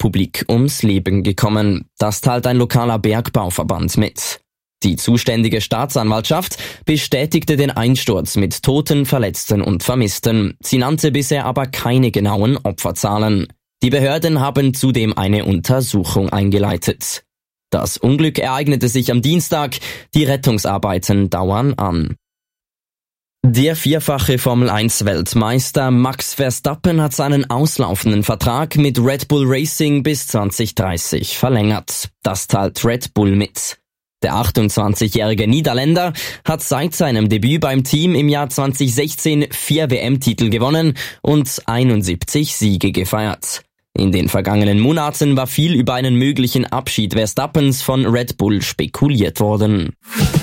Republik ums Leben gekommen. Das teilt ein lokaler Bergbauverband mit. Die zuständige Staatsanwaltschaft bestätigte den Einsturz mit Toten, Verletzten und Vermissten. Sie nannte bisher aber keine genauen Opferzahlen. Die Behörden haben zudem eine Untersuchung eingeleitet. Das Unglück ereignete sich am Dienstag. Die Rettungsarbeiten dauern an. Der vierfache Formel-1-Weltmeister Max Verstappen hat seinen auslaufenden Vertrag mit Red Bull Racing bis 2030 verlängert. Das teilt Red Bull mit. Der 28-jährige Niederländer hat seit seinem Debüt beim Team im Jahr 2016 4 WM-Titel gewonnen und 71 Siege gefeiert. In den vergangenen Monaten war viel über einen möglichen Abschied Verstappens von Red Bull spekuliert worden.